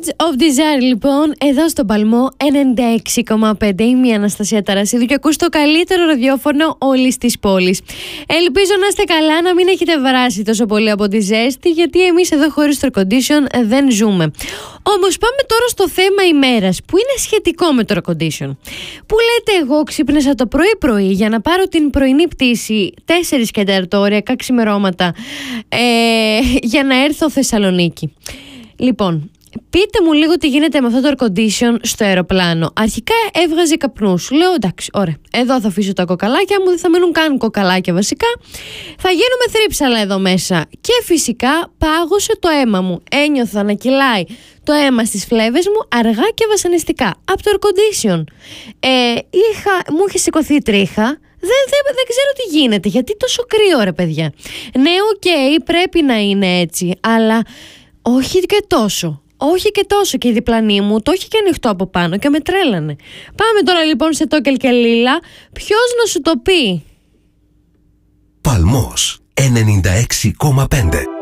Edge of Desire, λοιπόν, εδώ στον Παλμό 96,5. Είμαι η Αναστασία Ταρασίδου και ακούς το καλύτερο ραδιόφωνο όλης της πόλης. Ελπίζω να είστε καλά, να μην έχετε βράσει τόσο πολύ από τη ζέστη, γιατί εμείς εδώ χωρίς το air condition δεν ζούμε. Όμως πάμε τώρα στο θέμα ημέρας, που είναι σχετικό με το air condition. Που λέτε, εγώ ξύπνησα το πρωί-πρωί για να πάρω την πρωινή πτήση 4 και 4 ωριακά ξημερώματα για να έρθω Θεσσαλονίκη. Λοιπόν, πείτε μου λίγο τι γίνεται με αυτό το air condition στο αεροπλάνο. Αρχικά έβγαζε καπνούς. Λέω εντάξει, ωραία. Εδώ θα αφήσω τα κοκαλάκια μου, δεν θα μείνουν καν κοκαλάκια βασικά. Θα γίνουμε θρύψαλα εδώ μέσα. Και φυσικά πάγωσε το αίμα μου. Ένιωθα να κυλάει το αίμα στις φλέβες μου αργά και βασανιστικά. Από το air condition. Μου είχε σηκωθεί τρίχα. Δεν ξέρω τι γίνεται. Γιατί τόσο κρύο, ρε παιδιά. Ναι, οκ, πρέπει να είναι έτσι. Αλλά όχι και τόσο. Όχι και τόσο, και η διπλανή μου το έχει και ανοιχτό από πάνω και με τρέλανε. Πάμε τώρα λοιπόν σε Τόκελ και Λίλα. Ποιος να σου το πει? Παλμός 96,5.